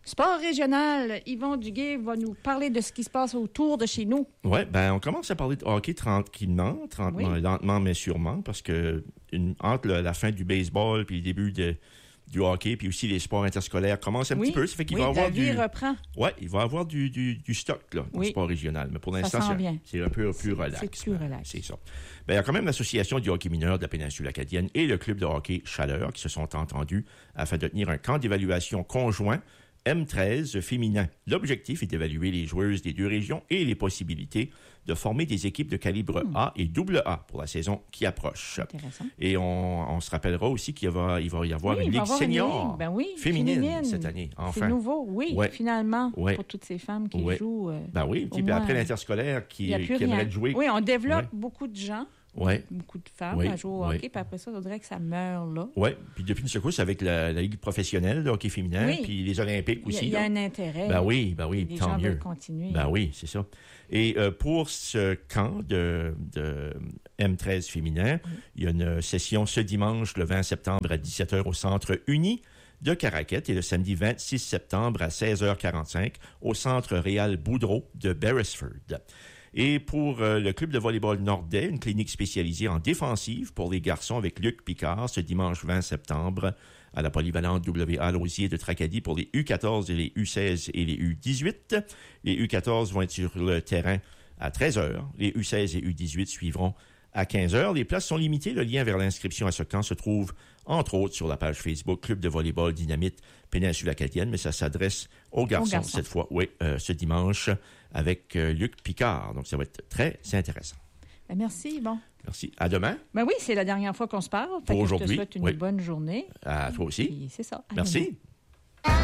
Sport régional, Yvon Duguay va nous parler de ce qui se passe autour de chez nous. Oui, on commence à parler de hockey tranquillement, lentement mais sûrement, parce que entre la fin du baseball puis le début du hockey, puis aussi les sports interscolaires commencent un petit peu. Ça fait qu'il va avoir la vie reprend. Oui, il va y avoir du stock là, dans le sport régional. Mais pour l'instant, c'est un peu plus relax. C'est plus relax. C'est ça. Il y a quand même l'Association du hockey mineur de la péninsule acadienne et le club de hockey Chaleur qui se sont entendus afin de tenir un camp d'évaluation conjoint M13 féminin. L'objectif est d'évaluer les joueuses des deux régions et les possibilités de former des équipes de calibre A et AA pour la saison qui approche. Intéressant. Et on se rappellera aussi qu'il va y avoir une ligue senior féminine cette année. Enfin. C'est nouveau, finalement, pour toutes ces femmes qui jouent. Puis après l'interscolaire qui aimerait jouer. Oui, on développe beaucoup de gens. Ouais. Beaucoup de femmes à jouer au hockey, puis après ça, on dirait que ça meurt là. Oui, puis depuis une secousse avec la Ligue professionnelle de hockey féminin, puis les Olympiques aussi. Il y a un intérêt. Oui, les tant gens mieux. veulent continuer. Oui, c'est ça. Et pour ce camp de M13 féminin, il y a une session ce dimanche, le 20 septembre à 17h au Centre Uni de Caraquette et le samedi 26 septembre à 16h45 au Centre Réal Boudreau de Beresford. Et pour le club de volleyball Nordais, une clinique spécialisée en défensive pour les garçons avec Luc Picard ce dimanche 20 septembre à la polyvalente WA Lausier de Tracadie pour les U14 et les U16 et les U18. Les U14 vont être sur le terrain à 13h. Les U16 et U18 suivront à 15h. Les places sont limitées. Le lien vers l'inscription à ce camp se trouve, entre autres, sur la page Facebook Club de volleyball Dynamite Péninsule Acadienne, mais ça s'adresse aux garçons cette fois, ce dimanche, avec Luc Picard. Donc, ça va être très intéressant. Merci, bon. Merci. À demain. Oui, c'est la dernière fois qu'on se parle. Pour aujourd'hui. Je te souhaite une bonne journée. À toi aussi. Puis c'est ça. Merci. Demain.